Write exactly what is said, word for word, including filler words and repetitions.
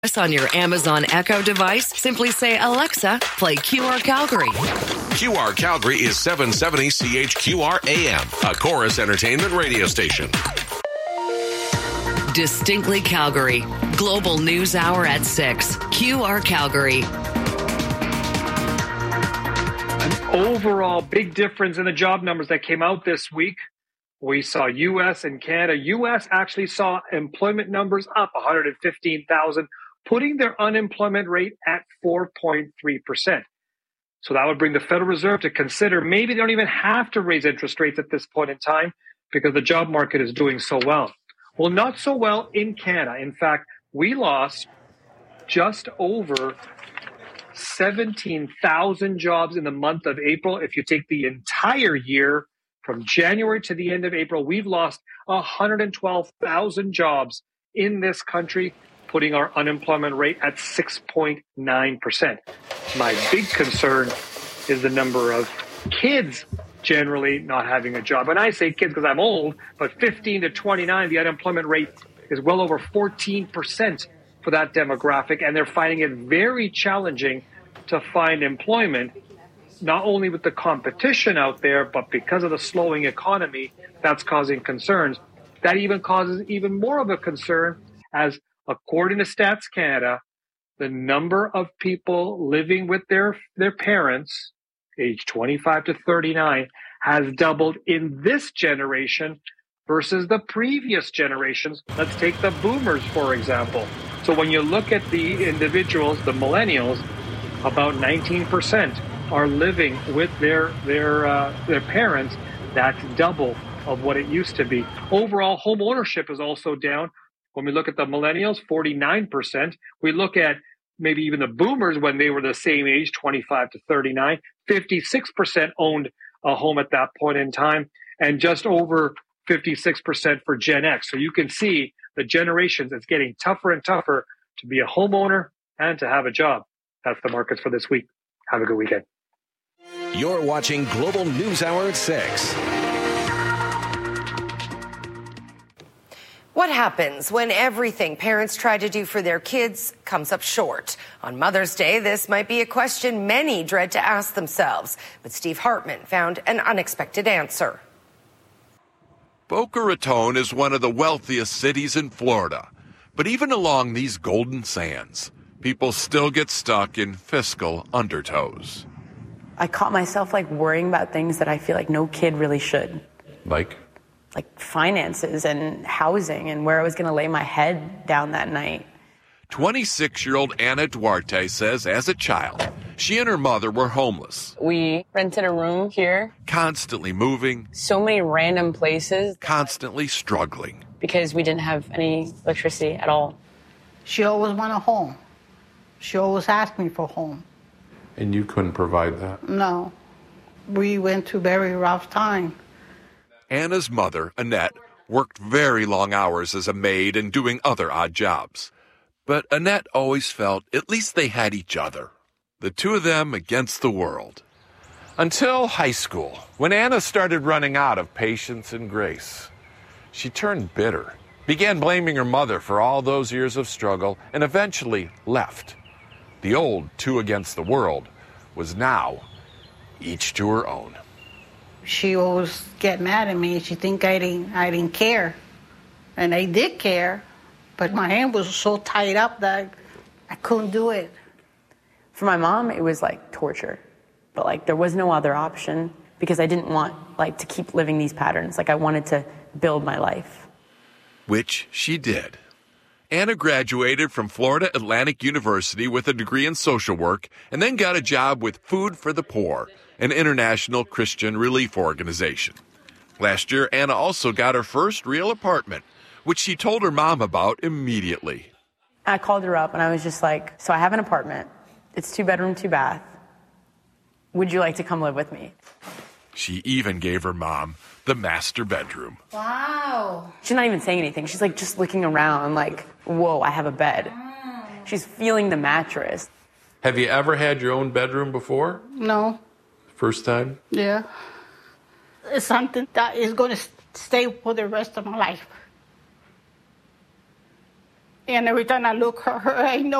On your Amazon Echo device, simply say, Alexa, play Q R Calgary. Q R Calgary is seven seventy C H Q R A M, a Chorus Entertainment radio station. Distinctly Calgary. Global News Hour at six. Q R Calgary. An overall big difference in the job numbers that came out this week. We saw U S and Canada. U S actually saw employment numbers up one hundred fifteen thousand, putting their unemployment rate at four point three percent. So that would bring the Federal Reserve to consider maybe they don't even have to raise interest rates at this point in time because the job market is doing so well. Well, not so well in Canada. In fact, we lost just over seventeen thousand jobs in the month of April. If you take the entire year from January to the end of April, we've lost one hundred twelve thousand jobs in this country, putting our unemployment rate at six point nine percent. My big concern is the number of kids generally not having a job. And I say kids because I'm old, but fifteen to twenty-nine, the unemployment rate is well over fourteen percent for that demographic. And they're finding it very challenging to find employment, not only with the competition out there, but because of the slowing economy, that's causing concerns. That even causes even more of a concern as, according to Stats Canada, the number of people living with their, their parents, age twenty-five to thirty-nine, has doubled in this generation versus the previous generations. Let's take the boomers, for example. So when you look at the individuals, the millennials, about nineteen percent are living with their their uh, their parents. That's double of what it used to be. Overall, home ownership is also down. When we look at the millennials, forty-nine percent. We look at maybe even the boomers when they were the same age, twenty-five to thirty-nine, fifty-six percent owned a home at that point in time, and just over fifty-six percent for Gen X. So you can see the generations, it's getting tougher and tougher to be a homeowner and to have a job. That's the markets for this week. Have a good weekend. You're watching Global News Hour at six. What happens when everything parents try to do for their kids comes up short? On Mother's Day, this might be a question many dread to ask themselves, but Steve Hartman found an unexpected answer. Boca Raton is one of the wealthiest cities in Florida, but even along these golden sands, people still get stuck in fiscal undertows. I caught myself like worrying about things that I feel like no kid really should. Like? Like finances and housing and where I was going to lay my head down that night. twenty-six-year-old Anna Duarte says as a child, she and her mother were homeless. We rented a room here. Constantly moving. So many random places. Constantly struggling. Because we didn't have any electricity at all. She always wanted a home. She always asked me for a home. And you couldn't provide that? No. We went through a very rough time. Anna's mother, Annette, worked very long hours as a maid and doing other odd jobs. But Annette always felt at least they had each other. The two of them against the world. Until high school, when Anna started running out of patience and grace. She turned bitter, began blaming her mother for all those years of struggle, and eventually left. The old two against the world was now each to her own. She always get mad at me. She think I didn't, I didn't care. And I did care, but my hand was so tied up that I couldn't do it. For my mom, it was like torture. But like there was no other option because I didn't want like to keep living these patterns. Like I wanted to build my life. Which she did. Anna graduated from Florida Atlantic University with a degree in social work and then got a job with Food for the Poor, an international Christian relief organization. Last year, Anna also got her first real apartment, which she told her mom about immediately. I called her up and I was just like, so I have an apartment. It's two bedroom, two bath. Would you like to come live with me? She even gave her mom the master bedroom. Wow. She's not even saying anything. She's like just looking around like, whoa, I have a bed. She's feeling the mattress. Have you ever had your own bedroom before? No. First time? Yeah. It's something that is going to stay for the rest of my life. And every time I look at her, I know